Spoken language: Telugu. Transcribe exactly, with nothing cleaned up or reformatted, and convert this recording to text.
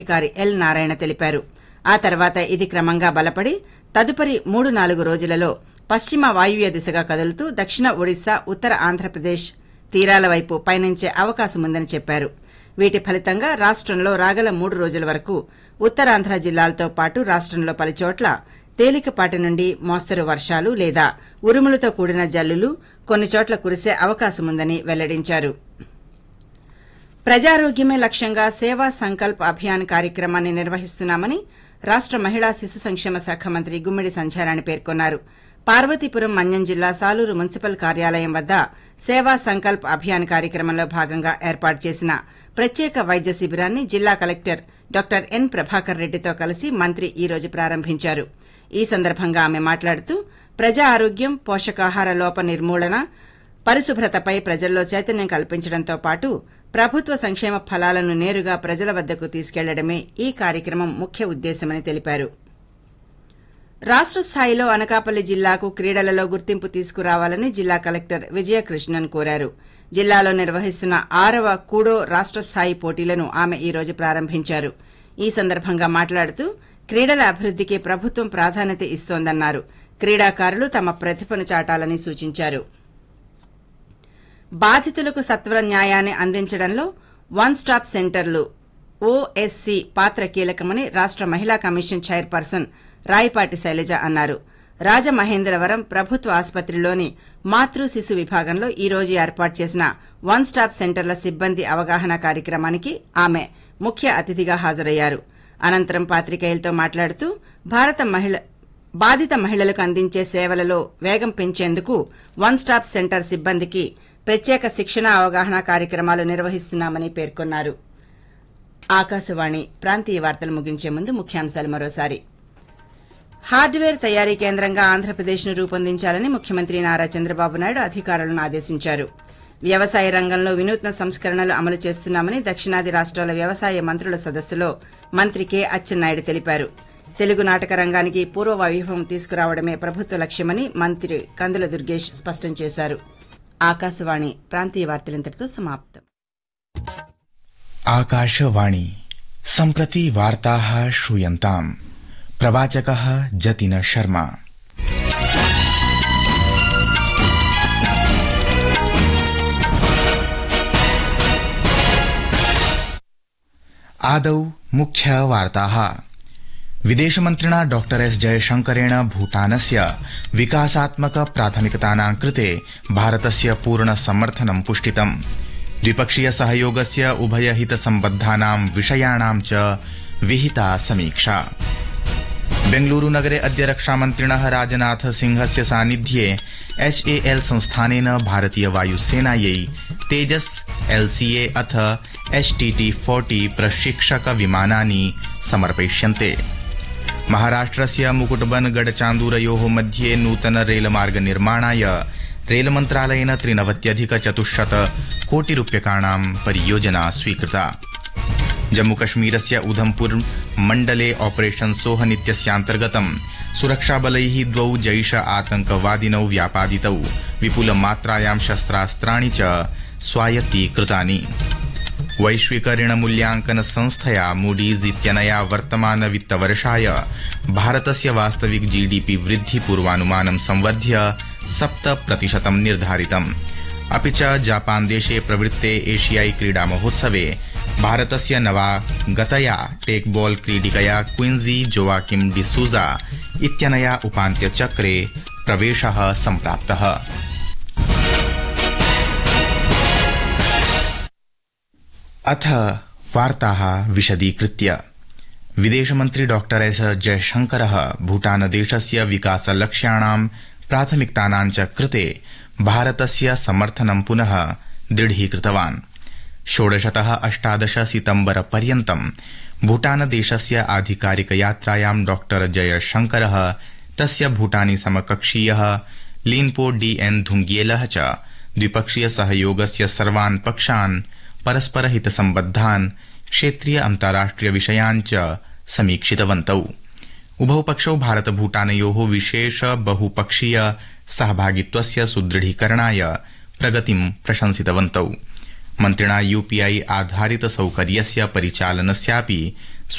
అధికారి ఎల్ నారాయణ తెలిపారు. ఆ తర్వాత ఇది క్రమంగా బలపడి తదుపరి మూడు నాలుగు రోజులలో పశ్చిమ వాయువ్య దిశగా కదులుతూ దక్షిణ ఒడిశా, ఉత్తర ఆంధ్రప్రదేశ్ తీరాల వైపు పయనించే అవకాశముందని చెప్పారు. వీటి ఫలితంగా రాష్టంలో రాగల మూడు రోజుల వరకు ఉత్తరాంధ్ర జిల్లాలతో పాటు రాష్టంలో పలుచోట్ల తేలికపాటి నుండి మోస్తరు వర్షాలు లేదా ఉరుములతో కూడిన జల్లులు కొన్ని చోట్ల కురిసే అవకాశముందని వెల్లడించారు. ప్రజారోగ్యమే లక్ష్యంగా సేవా సంకల్ప్ అభియాన్ కార్యక్రమాన్ని నిర్వహిస్తున్నామని రాష్ట మహిళా శిశు సంక్షేమ శాఖ మంత్రి గుమ్మిడి సంధ్యారాణి పేర్కొన్నారు. పార్వతీపురం మన్యం జిల్లా సాలూరు మున్సిపల్ కార్యాలయం వద్ద సేవా సంకల్ప్ అభియాన్ కార్యక్రమంలో భాగంగా ఏర్పాటు చేసిన ప్రత్యేక వైద్య శిబిరాన్ని జిల్లా కలెక్టర్ డాక్టర్ ఎన్ ప్రభాకర్ రెడ్డితో కలిసి మంత్రి ఈ రోజు ప్రారంభించారు. ఈ సందర్భంగా ఆమె మాట్లాడుతూ ప్రజా ఆరోగ్యం, పోషకాహార లోప నిర్మూలన, పరిశుభ్రతపై ప్రజల్లో చైతన్యం కల్పించడంతో పాటు ప్రభుత్వ సంక్షేమ ఫలాలను నేరుగా ప్రజల వద్దకు తీసుకెళ్లడమే ఈ కార్యక్రమం ముఖ్య ఉద్దేశమని తెలిపారు. రాష్ట స్థాయిలో అనకాపల్లి జిల్లాకు క్రీడలలో గుర్తింపు తీసుకురావాలని జిల్లా కలెక్టర్ విజయకృష్ణన్ కోరారు. జిల్లాలో నిర్వహిస్తున్న ఆరవ కూడో రాష్ట స్థాయి పోటీలను ఆమె ఈ రోజు ప్రారంభించారు. ఈ సందర్భంగా మాట్లాడుతూ క్రీడల అభివృద్దికి ప్రభుత్వం ప్రాధాన్యత ఇస్తోందన్నారు. క్రీడాకారులు తమ ప్రతిభను చాటాలని సూచించారు. బాధితులకు సత్వర న్యాయాన్ని అందించడంలో వన్ స్టాప్ సెంటర్లు ఓఎస్సీ పాత్ర కీలకమని రాష్ట మహిళా కమిషన్ చైర్పర్సన్ రాయపాటి శైలజ అన్నారు. రాజమహేంద్రవరం ప్రభుత్వ ఆసుపత్రిలోని మాతృ శిశు విభాగంలో ఈ రోజు ఏర్పాటు చేసిన వన్ స్టాప్ సెంటర్ల సిబ్బంది అవగాహన కార్యక్రమానికి ఆమె ముఖ్య అతిథిగా హాజరయ్యారు. అనంతరం పాత్రికేయులతో మాట్లాడుతూ భారత మహిళ బాధిత మహిళలకు అందించే సేవలలో వేగం పెంచేందుకు వన్ స్టాప్ సెంటర్ సిబ్బందికి ప్రత్యేక శిక్షణ అవగాహన కార్యక్రమాలు నిర్వహిస్తున్నామని పేర్కొన్నారు. ఆకాశవాణి ప్రాంతీయ వార్తలు ముగించే ముందు ముఖ్యాంశాలు మరోసారి. హార్డ్వేర్ తయారీ కేంద్రంగా ఆంధ్రప్రదేశ్ను రూపొందించాలని ముఖ్యమంత్రి నారా చంద్రబాబు నాయుడు అధికారులను ఆదేశించారు. వ్యవసాయ రంగంలో వినూత్న సంస్కరణలు అమలు చేస్తున్నామని దక్షిణాది రాష్ట్రాల వ్యవసాయ మంత్రుల సదస్సులో మంత్రి కె అచ్చెన్నాయుడు తెలిపారు. తెలుగు నాటక రంగానికి పూర్వ వైభవం తీసుకురావడమే ప్రభుత్వ లక్ష్యమని మంత్రి కందుల దుర్గేష్ స్పష్టం చేశారు. ఆకాశవాణి ప్రాంతీయ వార్తలింతటితో సమాప్తం. ఆకాశవాణి సంప్రతి వార్తాః శ్రూయంతాం. ప్రవాచకः జతిన్ శర్మా. आदौ मुख्यवार्ताः. विदेशमन्त्रिणा डॉक्टर एस जयशंकरेण भूटानस्य विकासात्मक प्राथमिकतानां कृते भारतस्य पूर्ण समर्थनं पुष्टितम्. द्विपक्षीय सहयोगस्य उभयहितसम्बद्धानां विषयाणां च विहिता समीक्षा. बेंगलुरुनगरे अद्य रक्षामन्त्रिणः राजनाथ सिंहस्य सान्निध्ये एच ए एल संस्थानेन भारतीय वायुसेनायै तेजस एलसीए अथ एच टी टी फोर्टी प्रशिक्षक विमानानि समर्पयिष्यन्ते. महाराष्ट्रस्य मुकुटबनगढचान्दूरयोः मध्ये नूतन रेलमार्ग निर्माणाय रेलमन्त्रालयेन त्रिनवत्यधिक चतुश्शत कोटि रूप्यकाणां परियोजना स्वीकृता. जम्मूकश्मीरस्य उधमपुर मण्डले ऑपरेशन सोहन इत्यस्यान्तर्गतं सुरक्षाबलैः द्वौ जैश आतंकवादिनौ व्यापादितौ विपुलमात्रायां शस्त्रास्त्राणि च स्वायत्तीकृतानि. वैश्विक ऋणमूल्यांकन संस्थया मूडीज इत्यनया वर्तमान वित्तवर्षाय भारतस्य वास्तविक जीडीपी वृद्धि पूर्वानुमानं संवर्ध्य सप्त प्रतिशतं निर्धारितम्. अपि च जापान देशे प्रवृत्ते एशियाई क्रीडा महोत्सवे भारतस्य नवागतया टेकबॉल क्रीडिकया क्विंजी जोआकिम डिसूजा इत्यनया उपान्त्यचक्रे प्रवेशः सम्प्राप्तः. अथ वार्ताः विशदीकृत्य. विदेशमन्त्री डॉक्टर एस जयशंकरः भूटानदेशस्य विकासलक्ष्याणां प्राथमिकतानां च कृते भारतस्य समर्थनं पुनः दृढीकृतवान्. षोडशतः अष्टादश सितम्बर पर्यन्तं भूटानदेशस्य आधिकारिकयात्रायां डॉक्टर जयशंकरः तस्य भूटानी समकक्षीयः लिन्पो डी एन धुंगियलः च द्विपक्षीय सहयोगस्य सर्वान् पक्षान् परस्परहितसम्बद्धान् क्षेत्रीय अन्ताराष्ट्रिय विषयान् च समीक्षितवन्तौ. उभौ पक्षौ भारत भूटानयोः विशेष बहुपक्षीय सहभागित्वस्य सुदृढीकरणाय प्रगतिं प्रशंसितवन्तौ. मन्त्रिणा यूपीआई आधारित सौकर्यस्य परिचालनस्यापि